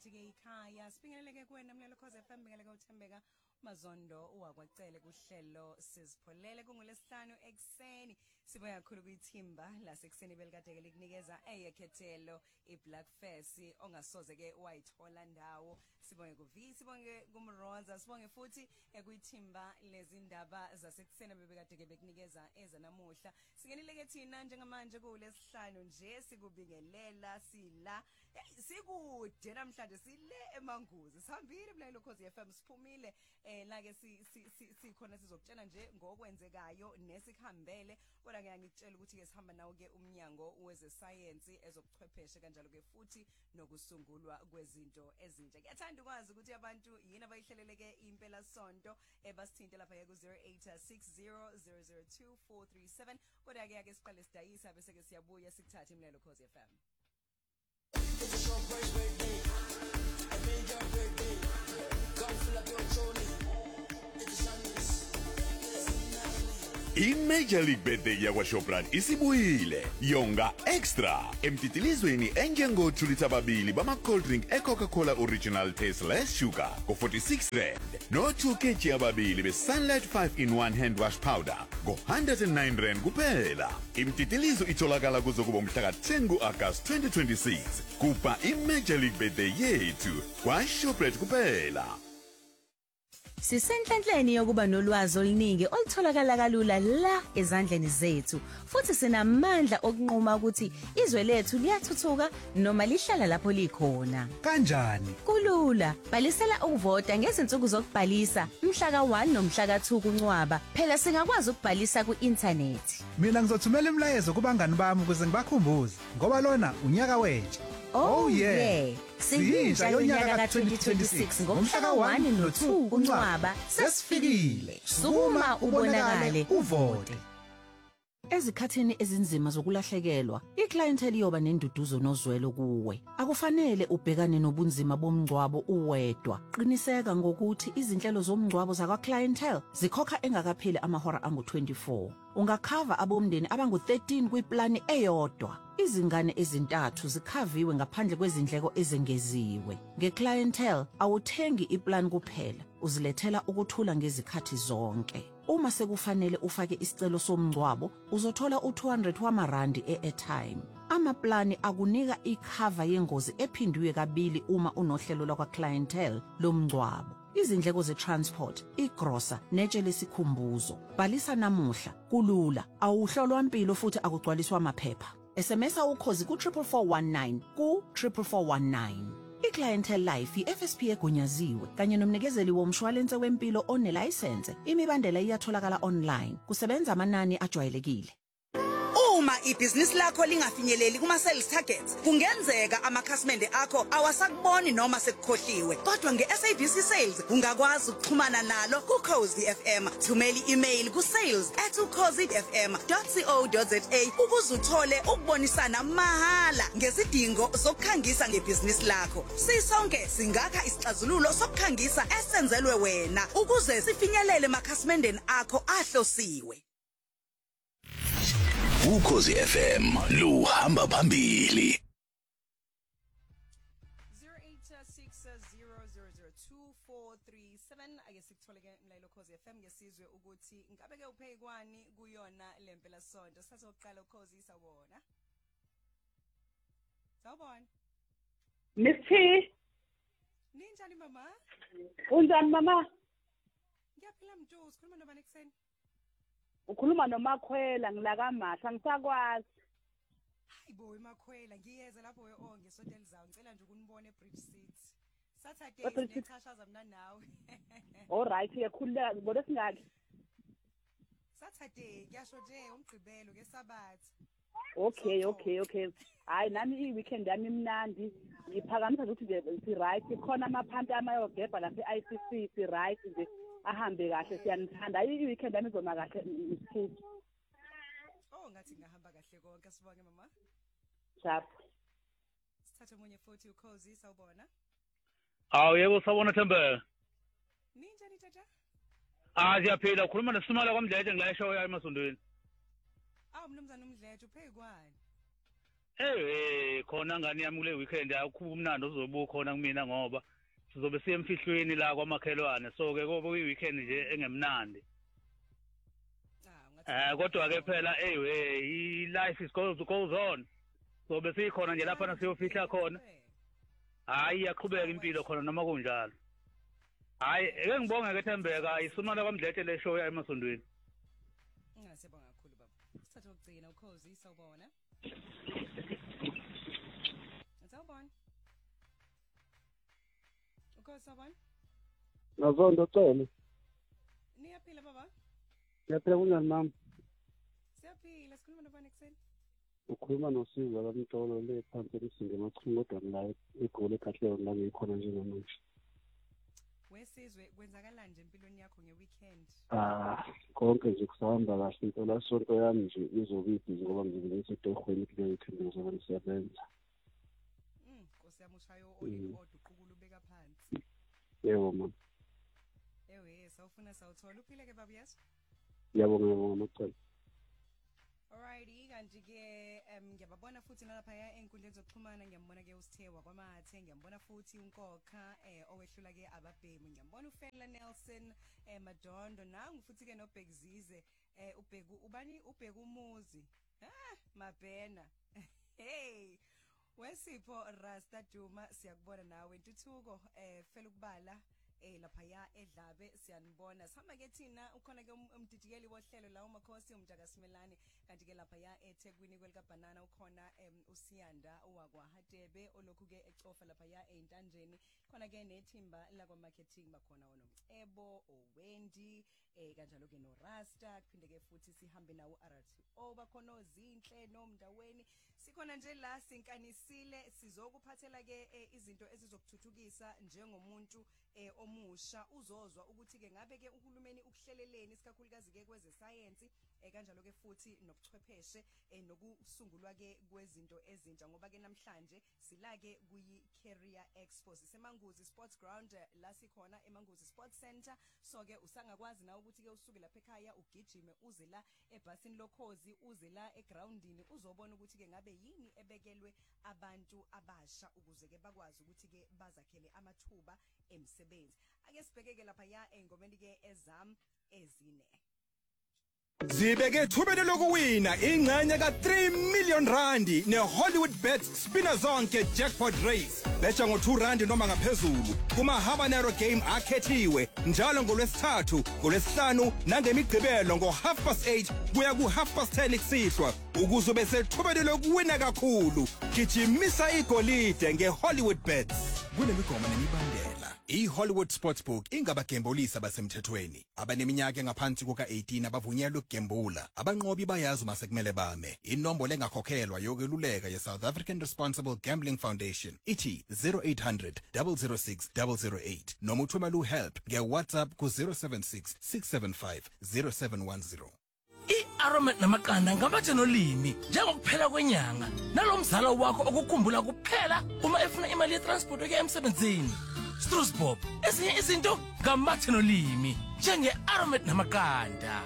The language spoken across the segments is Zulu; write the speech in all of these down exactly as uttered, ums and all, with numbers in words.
sithi ke ikhaya sibingeleleke kuwena mlelo Khosi F M bingeleleke uThembeka Mazondo uwakwacele kuhlelo sizipholele kungolesihlanu ekseni sibuya kakhulu kuyithimba lasekuseni belikade ke likunikeza eyekhethelo iBlack Face ongasoze ke wayithola ndawo sibonge kuV sibonge kumroza sibonge futhi ekuyithimba lezi ndaba zasekuseni bebekade ke bekunikeza ezanamuhla singenileke thina njengamanje kulesihlanu nje sikubingelela sila sikude namhlanje sile emanguzi sihambile mlayelo Khosi F M siphumile eh la ke si sikhona sizokutshela nje ngokwenzekayo nesikhambele kodwa ngiyangitshela ukuthi ke sihamba nawo ke umnyango weze science ezobuchwepheshe kanjalo ke futhi nokusungulwa kwezinto ezintsha kuyathanda ukwazi ukuthi abantu yini abayihleleleke impela sonto ebasithinte lapha ke ku zero eight six zero zero zero two four three seven kodwa ke ake siqale sidayisa bese ke siyabuya sikuthathe imlelo Khosi F M. It's your birthday, I made your birthday. Come fill up your trolley. It's sunless. I-Major League Birthday yakwaShoprite isibuyile yonga extra emtitilizweni enjengo two litha babili bama cold drink eCoca-Cola Original Tasteless Sugar go forty-six rand no two kilograms ababili be Sunlight five in one hand wash powder go one hundred nine rand kuphela. Imtitilizo itholakala kuzokuba umhla ka ten August twenty twenty-six kupa i-Major League Birthday yethu kwaShoprite kuphela. Sisenhlanhleni yokuba nolwazi oluningi olutholakala kalula la ezandleni zethu futhi sinamandla okunquma ukuthi izwe lethu liyathuthuka noma lihlala lapho likhona. Kanjani? Kulula, balisela ukuvota ngezinsuku zokubhalisa mhla ka one nomhla ka two kuNcwaba. Phela singakwazi ukubhalisa ku-internet. Mina ngizothumela imlayezo kubangani bami ukuze ngibakhumbuze ngoba lona unyaka wentsha. Oh yeah. Siyintsha yonyaka ka twenty twenty-six ngomhla ka one no two kuNcwaba sesifikile. Sukuma ubonakale uvote. Ezikhathini ezinzima zokulahlekelwa, iclientele iyoba nenduduzo nozwelo kuwe. Akufanele ubhekane nobunzima bomngcwabo uwedwa. Qiniseka ngokuthi izinhlelo zomngcwabo zakwa clientele zikhokha engakapheli amahora angu twenty-four. Ungakhava abomndeni abangu thirteen kwiplani eyodwa. Izingane ezintathu zikhaviwe ngaphandle kwezindleko ezengeziwe. Ngeclientele awuthengi iplan kuphela, uzilethela ukuthula ngezikhathi zonke. Uma sekufanele ufake isicelo somngcwabo, uzothola u two hundred wamarandi e-airtime. Amaplani akunika ikhava yengozi ephindwe kabili uma unohlelo lwakwa clientele lomngcwabo. Izindleko ze-transport, igrosa, netshe lesikhumbuzo. Bhalisa namuhla, kulula, awuhlolwa impilo futhi akugcwaliswa amaphepha. S M S ukhozi ku four four one nine ku four four one nine. I-Clientele Life i-F S P egunyaziwe kanye nomnikezeli womshwalense wempilo onelicense. Imibandela iyatholakala online. Kusebenza amanani ajwayelekile. Uma ibhizinisi lakho lingafinyeleli kuma sales targets kungenzeka amakhasimende akho awasakuboni noma sekukhohliwe kodwa nge-S A B C Sales ungakwazi ukuxhumana nalo ku Khosi F M. Thumela i-email ku sales at ukhosi f m dot co dot za ukuze uthole ukubonisana mahala ngezidingo zokukhangisa ngebhizinisi lakho. Sisonke singakha isixazululo sokukhangisa esenzelwe wena ukuze sifinyelele emakhasimendeni akho ahlosiwe. Ukhosi F M luhamba phambili. zero eight six zero zero zero two four three seven ake sikutholeke mlayelo Khosi F M ngesizwe ukuthi ngabe ke uphekwani kuyona lempela sonto sithatha oqala ukhosi sawubona. Sawubona. Miss T. Ninjani mama? Unjani mama? Ngiyaphila mntu sikhuluma nobani ekseni? Ukhuluma noMakhwela ngilakaMahla ngisakwazi. Hayibo eMakhwela ngiyeza lapho we onke sonto elizayo ngicela nje ukunibona eBridge City. Saturday nechashaza mina nawe. All right yakhuleka ngode singaki? Saturday kuyasho nje umgqibelo ngesabathi. Okay okay okay. Hayi nami iweekend yami imnandi. Ngiphakamisa ukuthi nje si right khona amaphanti amayogebha lapha e-I C C si right nje. Ahambe kahle siyanithanda i-weekend yami izona kahle isithi. Oh ngathi ngahamba kahle konke sibonge mama. Chap. Sithathe umunye futhi ukhozi sawubona. Awu yebo sawubona Thembeka. Ninjani tata? Ah siyaphila ukhuluma nesimala kwaMdletshe ngila eshow yayo emasondweni. Awu mnumzane uMdletshe uphekwani? Eh khona ngani yami kule weekend akukho umnandi ozobe khona kumina ngoba sizobe siye emfihlweni la kwamakhelwane so ke kobe weekend nje engemnandi. Eh kodwa ke phela eh i life is goes goes on. So bese ikhona nje lapha nasiyofihla khona. Hayi yaqhubeka impilo khona noma kunjalo. Hayi eke ngibonge ke Thembeka isumana kwamdlete le show ya emasondweni. Ngasibonga kakhulu baba. Sithatha ukugcina ukhozi sawubona. Sawubona. Ukhozi sawubona. Nazondo cele. Niyaphila baba? Yaphela kunjani mama? Siyaphila sikhuluma nobani ekseni? Ukhuluma noSizwe abamtolo le phansi esinge machungu kodwa la egoli ekhahlelo la ngikhona njengamanje. Wesizwe kwenzakala nje empilweni yakho ngeweekend? Ah, konke nje kusahamba kahle impela sonto yami nje izobidi ngoba ngizobe ngisedorhweni kule weekend ngoba ngisebenza. Mm, Nkosi yami ushayo oyedwa uqukula ubeka phansi. Yebo mama. Ewe sawufuna sawuthola uphile ke baba yes? Yabonga yabonga macala. Alrighty kanti ke em ngiyababona futhi nalapha ya enkundleni zokuxhumana ngiyambona ke uSithewa kwamathe ngiyambona futhi uNkokha eh owehlula ke ababhemu ngiyambona uFela Nelson eh Madondo nangu futhi ke noBhekzize eh ubheku ubani ubheku umuzi ah mabhena hey Wesipho Rasta Duma siyakubona nawe Ntuthuko eh fela ukubala eh lapha ya edlabe siyanibona sihamba ke thina ukhona ke umdidikeli wohlelo la uMakhosi umjaka Simelane kanti ke lapha ya eThekwini kwelika banana ukhona em uSiyanda owakwa Hadebe olokhu ke ecofa lapha ya eNtanjeni khona ke nethimba la kwa marketing bakhona onomcebo owendi eh kanjalo ke no Rasta kuphinde ke futhi sihambe nawo R T O bakhona ozinhle nomndaweni sikhona nje la sinkanisile sizokuphathela ke izinto ezizokuthuthukisa njengomuntu eh omusha uzozwa ukuthi ke ngabe ke uhulumeni ukuhleleleni sikakhulukazi ke kweze science eh kanjalo ke futhi nobuchwepheshe eh nokusungulwa ke kwezinto ezintsha ngoba ke namhlanje sila ke kuyi Career Expo sisemanguzi Sports Ground la sikhona emanguzi Sports Center so ke usangakwazi na ukuthi ke usuke lapha ekhaya ugijime uze la ebhasini lokhozi uze la egroundini uzobona ukuthi ke ngabe yini ebekelwe abantu abasha ukuze ke bakwazi ukuthi ke bazakhele amathuba emsebenzi ake sibhekeke lapha ya engomeni ke ezam ezine Zibeke thubeni lokuwina ingxenye ka three million randi ne Hollywood Bets spinner zonke jackpot race becha ngo two rand noma ngaphezulu kuma habanero game akhethiwe njalo ngolwesithathu ngolwesihlanu nangemigqibelo ngo half past eight kuya ku half past ten kusihlwa ukuze bese thubeni lokuwina kakhulu gijimisa igolide nge Hollywood Bets kunemigomo nemibandela iHollywood Sportsbook ingabagembolisi abasemthethweni abaneminyaka engaphansi kuka eighteen abavunyelwe ukugembula abanqobi bayazi mase kumele bame inombolo engakhokhelwa yokweluleka ye South African Responsible Gambling Foundation ithi zero eight hundred, zero zero six, zero zero eight noma uthumela uhelp nge WhatsApp ku zero seven six, six seven five, zero seven one zero. I-Aromat namaqanda ngabathe nolimi njengokuphela kwenyanga nalomzala wakho okukhumbula kuphela uma efuna imali ye-transport ukuya emsebenzini. Strusbob ezinye izinto ngamathe nolimi njenge-Aromat namaqanda.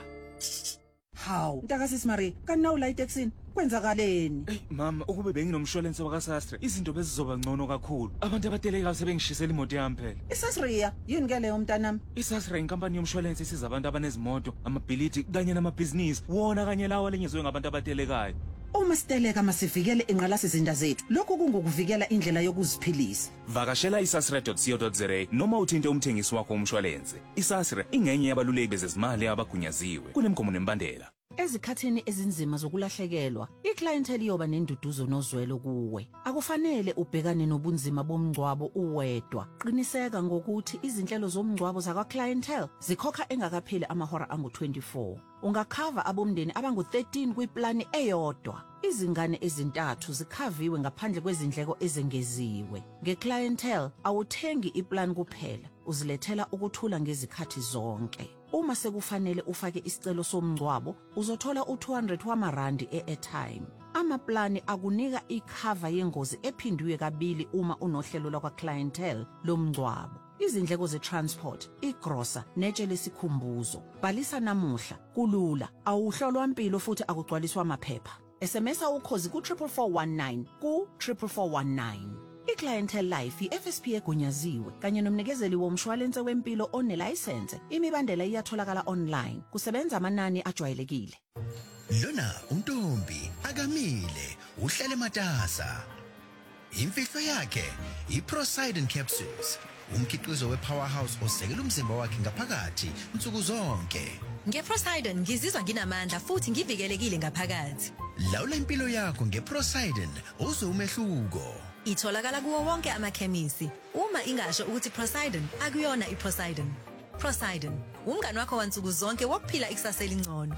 Hawu ntakasisi Marie kana ula itaxini kwenzakaleni? Hey mama ukube benginomshwalense wakaSastre izinto bezizoba ngcono kakhulu abantu abateleka sebengishisela imoto yami phela. iSasria yini ke leyo mntanami? iSastre inkampani yomshwalense isiza abantu abanezimoto amabhilidi kanye namabhizinisi wona kanye lawo lenyezwe ngabantu abatelekayo. Uma siteleka masivikele inqalasizinda zethu lokhu kungokuvikela indlela yokuziphilisa. Vakashela isasre dot co dot za noma uthinte umthengisi wakho womshwalense. iSastre ingenye yabaluleki bezezimali abagunyaziwe kunemgomo nembandela. Ezikhatheni ezinzima zokulahlekelwa, iclientele iyoba nenduduzo nozwelo kuwe. Akufanele ubhekane nobunzima bomngcwabo uwedwa. Qiniseka ngokuthi izinhlelo zomngcwabo zakwa clientele zikhokha engakapheli amahora angu twenty-four. Ungakhava abomndeni abangu thirteen kwiplani eyodwa. Izingane ezintathu zikhaviwe ngaphandle kwezindleko ezengeziwe. Ngeclientele awuthengi iplan kuphela, uzilethela ukuthula ngezikhathi zonke. Uma sekufanele ufake isicelo somngcwabo, uzothola u two hundred wamarandi e-airtime. Amaplani akunika ikhava yengozi ephindwe kabili uma unohlelo lwakwa clientele lomngcwabo. Izindleko ze-transport, igrosa, netshe lesikhumbuzo. Bhalisa namuhla, kulula, awuhlolwa impilo futhi akugcwaliswa amaphepha. S M S ukhozi ku triple four one nine ku triple four one nine. iClientele Life i-F S P egunyaziwe kanye nomnikezeli womshwalense wempilo onelicense. Imibandela iyatholakala online. Kusebenza amanani ajwayelekile. Lona untombi akamile uhlele matasa. Imfihlo yakhe iProsidon capsules. Umkhiqizo wePowerhouse osekela umzimba wakhe ngaphakathi nsuku zonke. NgeProsidon ngizizwa nginamandla futhi ngivikelekile ngaphakathi. Lawula impilo yakho ngeProsidon uzwe umehluko. Itholakala kuwo wonke amakhemisi. Uma ingasho ukuthi Prosidon akuyona iProsidon. Prosidon, umngani wakho wansuku zonke wokuphila ikusasa elingcono.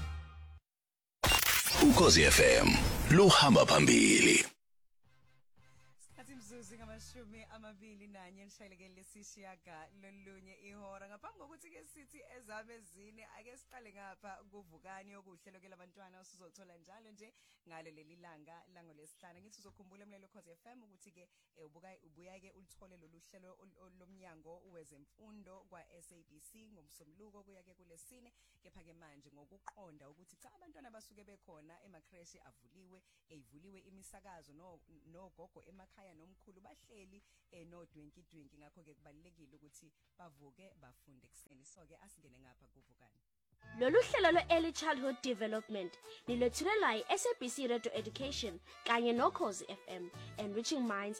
Ukhozi F M luhamba phambili. Sikhathi mzuzu ngamashumi amabili nanye nishayelekele lesishiyaga lolunye ihora ngaphambi kokuthi ke sithi ezabe zine ake siqale ngapha kuvukani yokuhlelo ke labantwana usizothola njalo nje ngalo leli langa lango lesihlanu ngithi uzokhumbula emlelo Ukhozi F M ukuthi ke ubuka ubuya ke ulithole lolu hlelo lomnyango wezemfundo kwa S A B C ngomsomluko kuya ke kulesine kepha ke manje ngokuqonda ukuthi cha abantwana basuke bekhona emacreche avuliwe eyivuliwe imisakazo no nogogo emakhaya nomkhulu bahleli eno dwinki dwinki ngakho ke kubalekile ukuthi bavuke bafunde ekseni so ke asingene ngapha kuvukani. Lolu hlelo lwe Early Childhood Development lilethulelwa yi-S A B C Radio Education kanye noKhozi F M, Enriching Minds,